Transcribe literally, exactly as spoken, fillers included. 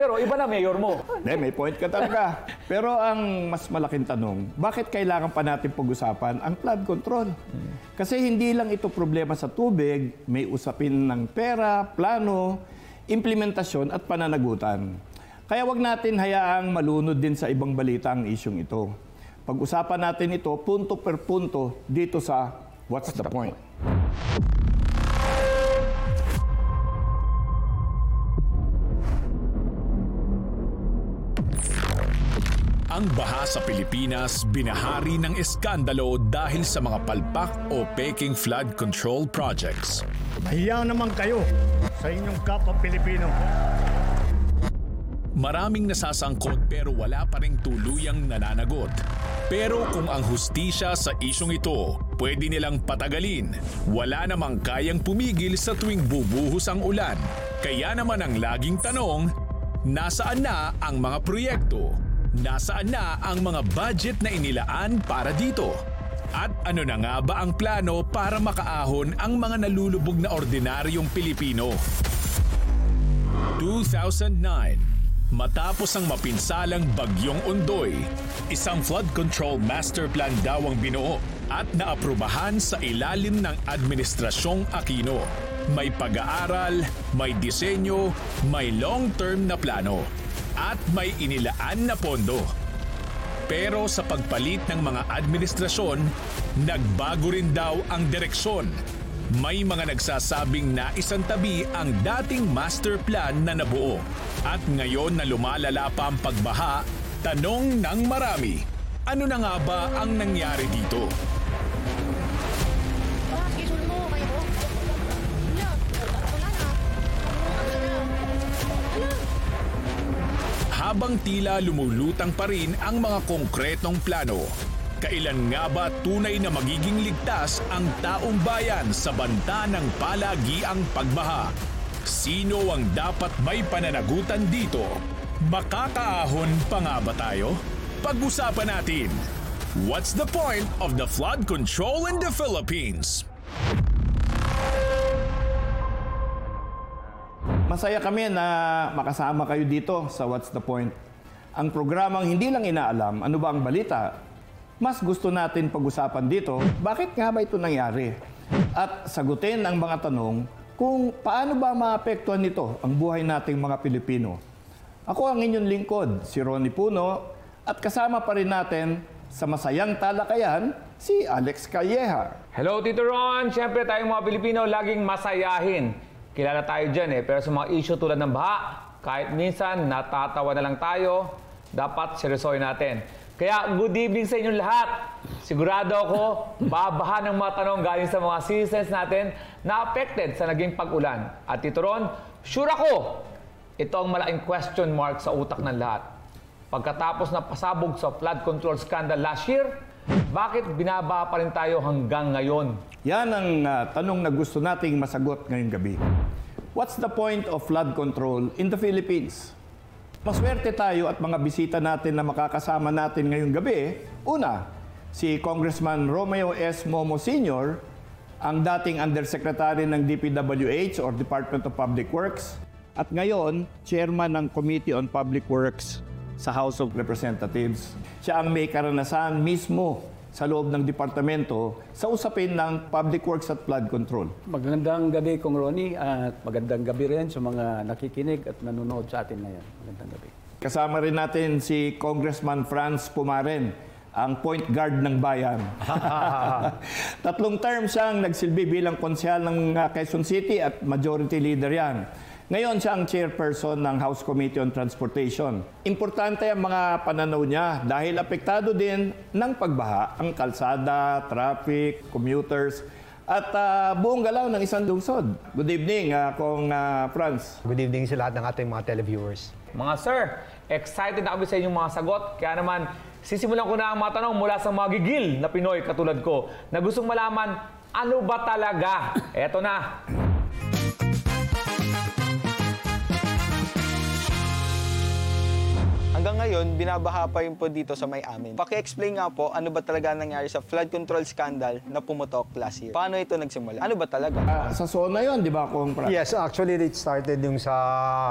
Pero iba na mayor mo. Hindi, may point ka talaga. Pero ang mas malaking tanong, bakit kailangan pa natin pag-usapan ang flood control? Kasi hindi lang ito problema sa tubig, may usapin ng pera, plano, implementasyon at pananagutan. Kaya wag natin hayaang malunod din sa ibang balita ang isyong ito. Pag-usapan natin ito punto per punto dito sa What's the Point? Ang baha sa Pilipinas binahari ng eskandalo dahil sa mga palpak o peking flood control projects. Mahiya naman kayo sa inyong kapwa Pilipino. Maraming nasasangkot pero wala pa ring tuluyang nananagot. Pero kung ang hustisya sa isyong ito pwede nilang patagalin, wala namang kayang pumigil sa tuwing bubuhos ang ulan. Kaya naman ang laging tanong, nasaan na ang mga proyekto? Nasaan na ang mga budget na inilaan para dito? At ano na nga ba ang plano para makaahon ang mga nalulubog na ordinaryong Pilipino? two thousand nine, matapos ang mapinsalang Bagyong Ondoy, isang flood control master plan daw ang binuo at naaprubahan sa ilalim ng Administrasyong Aquino. May pag-aaral, may disenyo, may long-term na plano. At may inilaan na pondo. Pero sa pagpalit ng mga administrasyon, nagbago rin daw ang direksyon. May mga nagsasabing na isantabi ang dating master plan na nabuo. At ngayon na lumalala pa ang pagbaha, tanong ng marami, ano na nga ba ang nangyari dito? Habang tila lumulutang pa rin ang mga konkretong plano, kailan nga ba tunay na magiging ligtas ang taong bayan sa banta ng palagiang pagbaha? Sino ang dapat may pananagutan dito? Makakaahon pa nga ba tayo? Pag-usapan natin, what's the point of the flood control in the Philippines? Masaya kami na makasama kayo dito sa What's the Point. Ang programang hindi lang inaalam ano ba ang balita, mas gusto natin pag-usapan dito, bakit nga ba ito nangyari? At sagutin ang mga tanong kung paano ba maapektuhan nito ang buhay nating mga Pilipino. Ako ang inyong lingkod, si Ronnie Puno, at kasama pa rin natin sa masayang talakayan, si Alex Calleja. Hello, Tito Ron! Siyempre tayong mga Pilipino laging masayahin. Kilala tayo dyan eh, pero sa mga issue tulad ng baha, kahit minsan natatawa na lang tayo, dapat seryosohin natin. Kaya good evening sa inyong lahat. Sigurado ako, babaha ng mga tanong galing sa mga citizens natin na affected sa naging pag-ulan. At Tito Ron, sure ako, ito ang malaking question mark sa utak ng lahat. Pagkatapos na pasabog sa flood control scandal last year, bakit binabaha pa rin tayo hanggang ngayon? Yan ang uh, tanong na gusto nating masagot ngayong gabi. What's the point of flood control in the Philippines? Maswerte tayo at mga bisita natin na makakasama natin ngayong gabi. Una, si Congressman Romeo S. Momo Senior, ang dating Undersecretary ng D P W H or Department of Public Works, at ngayon, Chairman ng Committee on Public Works sa House of Representatives. Siya ang may karanasan mismo sa loob ng departamento sa usapin ng public works at flood control. Magandang gabi, Kong Ronnie, at magandang gabi rin sa mga nakikinig at nanonood sa atin ngayon. Magandang gabi. Kasama rin natin si Congressman Franz Pumaren, ang point guard ng bayan. Tatlong term siyang nagsilbi bilang konsyal ng Quezon City at majority leader yan. Ngayon siya ang chairperson ng House Committee on Transportation. Importante ang mga pananaw niya dahil apektado din ng pagbaha ang kalsada, traffic, commuters, at uh, buong galaw ng isang lungsod. Good evening, uh, Kong uh, Franz. Good evening sa lahat ng ating mga televiewers. Mga sir, excited na kami sa inyong mga sagot. Kaya naman, sisimulan ko na ang mga tanong mula sa mga gigil na Pinoy katulad ko na gustong malaman, ano ba talaga? Eto na. Hanggang ngayon, binabaha pa rin po dito sa may amin. Paki-explain nga po, ano ba talaga nangyari sa flood control scandal na pumutok last year? Paano ito nagsimula? Ano ba talaga? Uh, sa zona yon, di ba, Kong Franz? Yes, actually it started yung sa